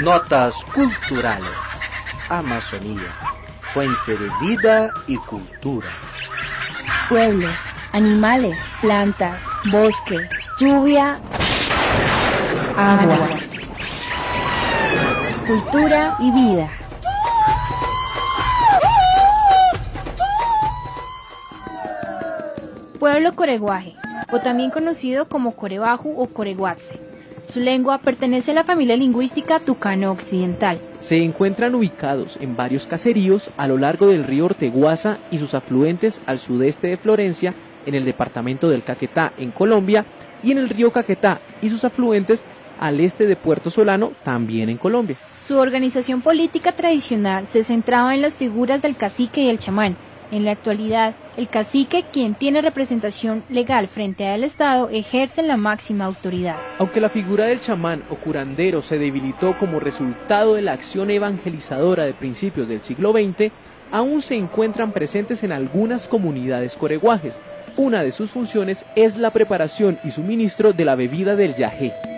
Notas culturales. Amazonía, fuente de vida y cultura. Pueblos, animales, plantas, bosque, lluvia, agua, cultura y vida. Pueblo coreguaje, o también conocido como corebaju o coreguatse. Su lengua pertenece a la familia lingüística tucano-occidental. Se encuentran ubicados en varios caseríos a lo largo del río Orteguaza y sus afluentes al sudeste de Florencia, en el departamento del Caquetá, en Colombia, y en el río Caquetá y sus afluentes al este de Puerto Solano, también en Colombia. Su organización política tradicional se centraba en las figuras del cacique y el chamán. En la actualidad, el cacique, quien tiene representación legal frente al Estado, ejerce la máxima autoridad. Aunque la figura del chamán o curandero se debilitó como resultado de la acción evangelizadora de principios del siglo XX, aún se encuentran presentes en algunas comunidades coreguajes. Una de sus funciones es la preparación y suministro de la bebida del yagé.